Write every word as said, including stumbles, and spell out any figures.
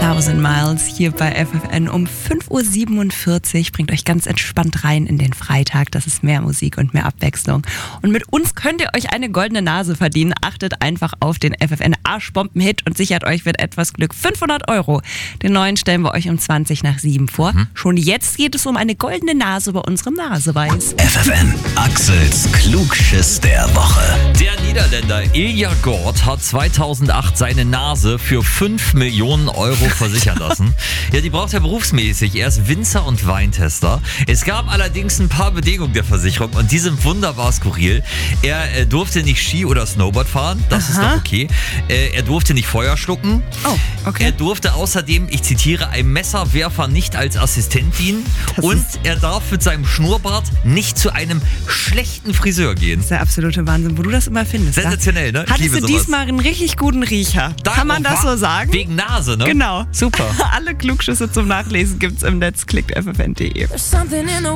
Thousand Miles hier bei F F N um fünf Uhr siebenundvierzig. Bringt euch ganz entspannt rein in den Freitag. Das ist mehr Musik und mehr Abwechslung. Und mit uns könnt ihr euch eine goldene Nase verdienen. Achtet einfach auf den F F N Arschbomben-Hit und sichert euch mit etwas Glück fünfhundert Euro. Den neuen stellen wir euch um zwanzig nach sieben vor. Mhm. Schon jetzt geht es um eine goldene Nase bei unserem Naseweiß. F F N, Axels Klugschiss der Woche. Der Niederländer Ilja Gort hat zweitausendacht seine Nase für fünf Millionen Euro versichern lassen. Ja, die braucht er berufsmäßig. Er ist Winzer und Weintester. Es gab allerdings ein paar Bedingungen der Versicherung und die sind wunderbar skurril. Er äh, durfte nicht Ski oder Snowboard fahren, das Aha. ist doch okay. Äh, er durfte nicht Feuer schlucken. Oh, okay. Er durfte außerdem, ich zitiere, einem Messerwerfer nicht als Assistent dienen. Das und er darf mit seinem Schnurrbart nicht zu einem schlechten Friseur gehen. Das ist der absolute Wahnsinn, wo du das immer findest. Sensationell, ne? Ich Hattest du sowas. diesmal einen richtig guten Riecher? Da Kann man das so sagen? Wegen Nase, ne? Genau. Super. Alle Klugschüsse zum Nachlesen gibt's im Netz. Klickt F F N punkt de.